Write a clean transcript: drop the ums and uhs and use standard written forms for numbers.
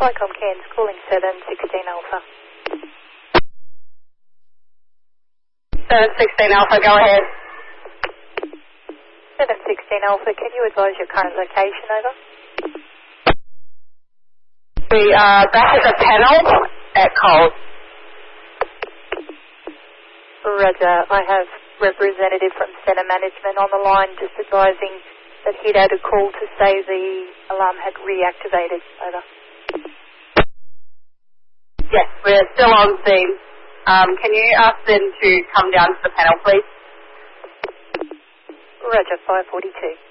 Flycom Cairns calling 716 Alpha. 716 Alpha, go ahead. 716 Alpha, can you advise your current location, over? We are back at the panel at Coles. Roger, I have representative from Centre Management on the line just advising that he'd had a call to say the alarm had reactivated, over. Yes, we're still on scene. Can you ask them to come down to the panel, please? Roger, 542.